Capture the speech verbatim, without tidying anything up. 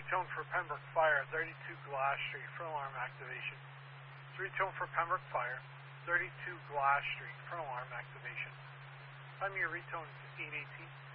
retone for Pembroke Fire, thirty-two Glass Street for alarm activation. Retone for Pembroke Fire, thirty-two Glass Street for alarm activation. Time your retone is eight eighteen.